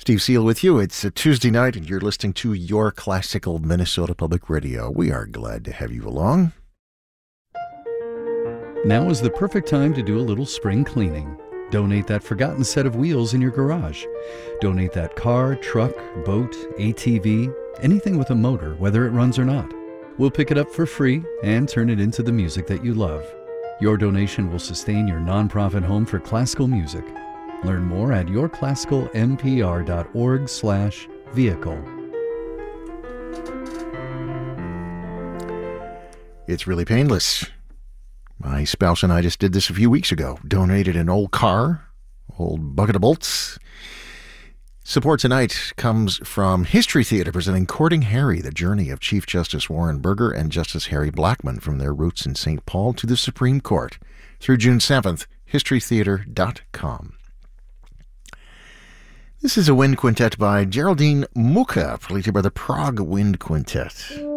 Steve Seal with you. It's a Tuesday night and you're listening to Your Classical Minnesota Public Radio. We are glad to have you along. Now is the perfect time to do a little spring cleaning. Donate that forgotten set of wheels in your garage. Donate that car, truck, boat, ATV, anything with a motor, whether it runs or not. We'll pick it up for free and turn it into the music that you love. Your donation will sustain your nonprofit home for classical music. Learn more at yourclassicalmpr.org/vehicle. It's really painless. My spouse and I just did this a few weeks ago. Donated an old car, old bucket of bolts. Support tonight comes from History Theater presenting Courting Harry, the journey of Chief Justice Warren Burger and Justice Harry Blackmun from their roots in St. Paul to the Supreme Court. Through June 7th, historytheater.com. This is a wind quintet by Geraldine Mucha, played by the Prague Wind Quintet.